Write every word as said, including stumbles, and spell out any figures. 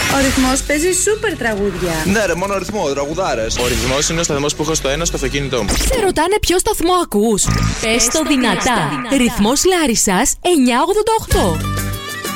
Ο Ρυθμός παίζει σούπερ τραγούδια. Ναι, ρε, μόνο ρυθμό, τραγουδάρες. Ο Ρυθμός είναι ο σταθμός που έχω στο ένα στο αυτοκίνητό μου. Σε ρωτάνε ποιο σταθμό ακούς. Πες το δυνατά. Ρυθμός Λάρισσας εννιακόσια ογδόντα οκτώ.